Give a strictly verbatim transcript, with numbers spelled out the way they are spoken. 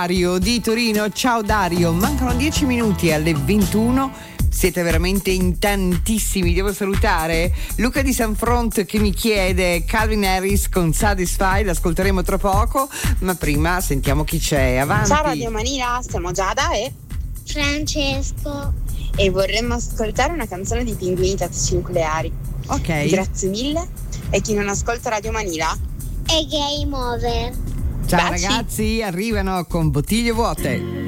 Dario di Torino. Ciao Dario, mancano dieci minuti alle ventuno. Siete veramente in tantissimi. Devo salutare Luca di San Front che mi chiede Calvin Harris con Satisfy, l'ascolteremo tra poco, ma prima sentiamo chi c'è. Avanti. Ciao Radio Manila, siamo Giada e Francesco e vorremmo ascoltare una canzone di Pinguini Tattici Nucleari. Ok. Grazie mille. E chi non ascolta Radio Manila e Game Over. Ciao Baci. ragazzi, arrivano con bottiglie vuote.